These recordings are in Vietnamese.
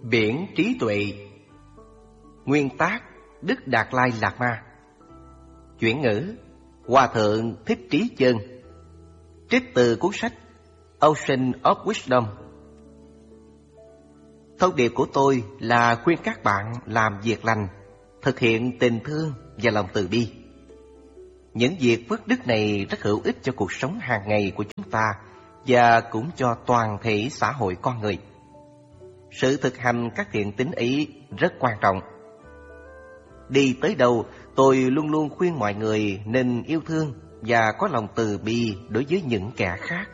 Biển trí tuệ. Nguyên tác Đức Đạt Lai Lạt Ma. Chuyển ngữ Hòa thượng Thích Trí Chân. Trích từ cuốn sách Ocean of Wisdom. Thông điệp của tôi là khuyên các bạn làm việc lành, thực hiện tình thương và lòng từ bi. Những việc phước đức này rất hữu ích cho cuộc sống hàng ngày của chúng ta và cũng cho toàn thể xã hội con người. Sự thực hành các thiện tính ấy rất quan trọng. Đi tới đâu, tôi luôn luôn khuyên mọi người nên yêu thương và có lòng từ bi đối với những kẻ khác.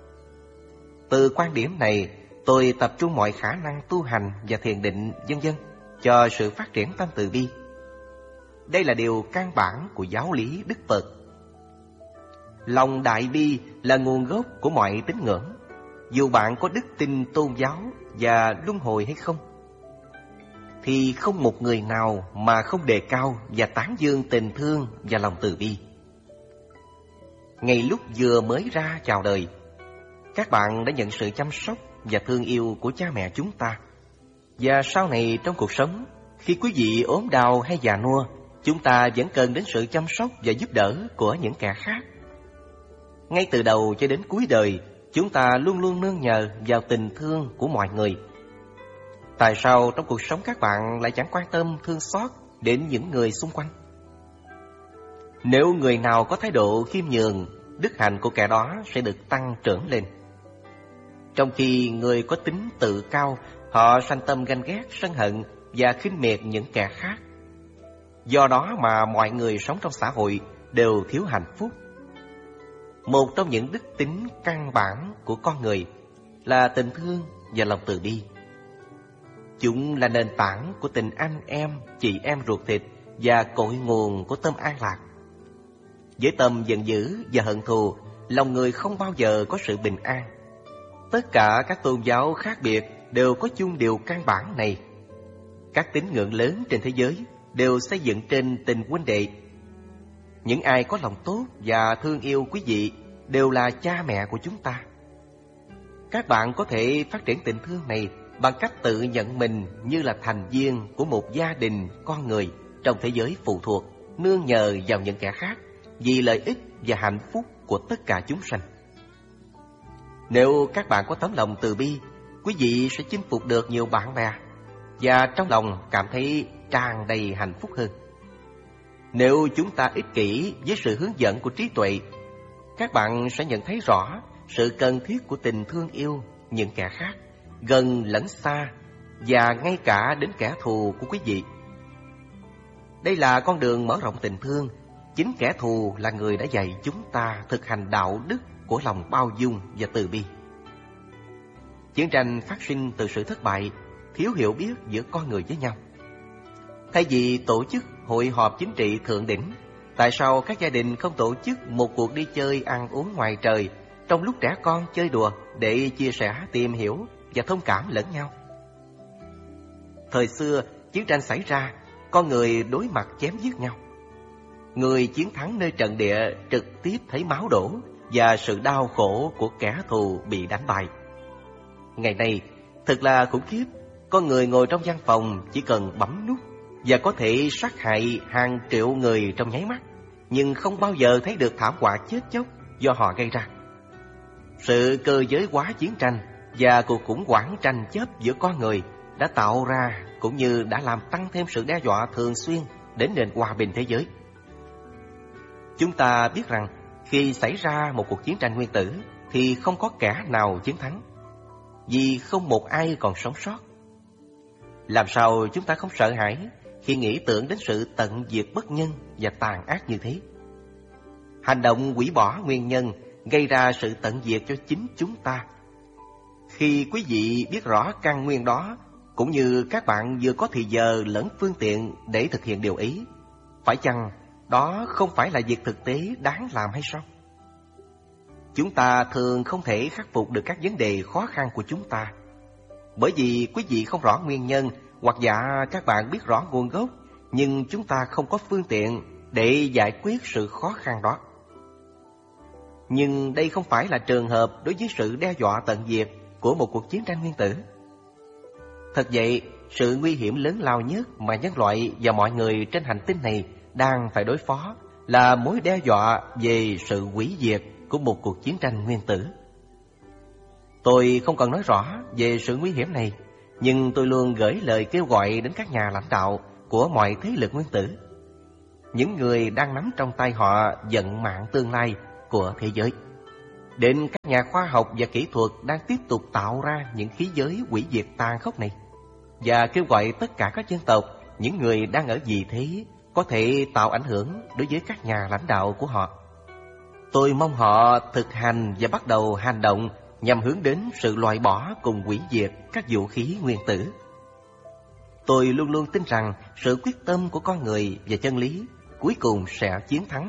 Từ quan điểm này, tôi tập trung mọi khả năng tu hành và thiền định vân vân cho sự phát triển tâm từ bi. Đây là điều căn bản của giáo lý Đức Phật. Lòng đại bi là nguồn gốc của mọi tín ngưỡng, dù bạn có đức tin tôn giáo và luân hồi hay không. Thì không một người nào mà không đề cao và tán dương tình thương và lòng từ bi. Ngay lúc vừa mới ra chào đời, các bạn đã nhận sự chăm sóc và thương yêu của cha mẹ chúng ta. Và sau này trong cuộc sống, khi quý vị ốm đau hay già nua, chúng ta vẫn cần đến sự chăm sóc và giúp đỡ của những kẻ khác. Ngay từ đầu cho đến cuối đời, chúng ta luôn luôn nương nhờ vào tình thương của mọi người. Tại sao trong cuộc sống các bạn lại chẳng quan tâm thương xót đến những người xung quanh? Nếu người nào có thái độ khiêm nhường, đức hạnh của kẻ đó sẽ được tăng trưởng lên. Trong khi người có tính tự cao, họ sanh tâm ganh ghét, sân hận và khinh miệt những kẻ khác. Do đó mà mọi người sống trong xã hội đều thiếu hạnh phúc. Một trong những đức tính căn bản của con người là tình thương và lòng từ bi. Chúng là nền tảng của tình anh em, chị em ruột thịt và cội nguồn của tâm an lạc. Với tâm giận dữ và hận thù, lòng người không bao giờ có sự bình an. Tất cả các tôn giáo khác biệt đều có chung điều căn bản này. Các tín ngưỡng lớn trên thế giới đều xây dựng trên tình huynh đệ. Những ai có lòng tốt và thương yêu quý vị đều là cha mẹ của chúng ta. Các bạn có thể phát triển tình thương này bằng cách tự nhận mình như là thành viên của một gia đình con người trong thế giới phụ thuộc, nương nhờ vào những kẻ khác vì lợi ích và hạnh phúc của tất cả chúng sanh. Nếu các bạn có tấm lòng từ bi, quý vị sẽ chinh phục được nhiều bạn bè và trong lòng cảm thấy tràn đầy hạnh phúc hơn. Nếu chúng ta ích kỷ với sự hướng dẫn của trí tuệ, các bạn sẽ nhận thấy rõ sự cần thiết của tình thương yêu những kẻ khác, gần lẫn xa, và ngay cả đến kẻ thù của quý vị. Đây là con đường mở rộng tình thương. Chính kẻ thù là người đã dạy chúng ta thực hành đạo đức của lòng bao dung và từ bi. Chiến tranh phát sinh từ sự thất bại, thiếu hiểu biết giữa con người với nhau. Thay vì tổ chức hội họp chính trị thượng đỉnh, tại sao các gia đình không tổ chức một cuộc đi chơi ăn uống ngoài trời trong lúc trẻ con chơi đùa để chia sẻ, tìm hiểu và thông cảm lẫn nhau? Thời xưa, chiến tranh xảy ra, con người đối mặt chém giết nhau. Người chiến thắng nơi trận địa trực tiếp thấy máu đổ và sự đau khổ của kẻ thù bị đánh bại. Ngày nay, thật là khủng khiếp. Con người ngồi trong văn phòng chỉ cần bấm nút và có thể sát hại hàng triệu người trong nháy mắt, nhưng không bao giờ thấy được thảm họa chết chóc do họ gây ra. Sự cơ giới hóa chiến tranh và cuộc khủng hoảng tranh chấp giữa con người đã tạo ra cũng như đã làm tăng thêm sự đe dọa thường xuyên đến nền hòa bình thế giới. Chúng ta biết rằng khi xảy ra một cuộc chiến tranh nguyên tử thì không có kẻ nào chiến thắng, vì không một ai còn sống sót. Làm sao chúng ta không sợ hãi khi nghĩ tưởng đến sự tận diệt bất nhân và tàn ác như thế? Hành động hủy bỏ nguyên nhân gây ra sự tận diệt cho chính chúng ta. Khi quý vị biết rõ căn nguyên đó, cũng như các bạn vừa có thì giờ lẫn phương tiện để thực hiện điều ấy, phải chăng đó không phải là việc thực tế đáng làm hay sao? Chúng ta thường không thể khắc phục được các vấn đề khó khăn của chúng ta, bởi vì quý vị không rõ nguyên nhân, hoặc giả các bạn biết rõ nguồn gốc, nhưng chúng ta không có phương tiện để giải quyết sự khó khăn đó. Nhưng đây không phải là trường hợp đối với sự đe dọa tận diệt của một cuộc chiến tranh nguyên tử. Thật vậy, sự nguy hiểm lớn lao nhất mà nhân loại và mọi người trên hành tinh này đang phải đối phó là mối đe dọa về sự hủy diệt của một cuộc chiến tranh nguyên tử. Tôi không cần nói rõ về sự nguy hiểm này, nhưng tôi luôn gửi lời kêu gọi đến các nhà lãnh đạo của mọi thế lực nguyên tử, những người đang nắm trong tay họ vận mạng tương lai của thế giới, đến các nhà khoa học và kỹ thuật đang tiếp tục tạo ra những khí giới hủy diệt tàn khốc này, và kêu gọi tất cả các dân tộc, những người đang ở vị thế, có thể tạo ảnh hưởng đối với các nhà lãnh đạo của họ. Tôi mong họ thực hành và bắt đầu hành động nhằm hướng đến sự loại bỏ cùng hủy diệt các vũ khí nguyên tử. Tôi luôn luôn tin rằng sự quyết tâm của con người và chân lý cuối cùng sẽ chiến thắng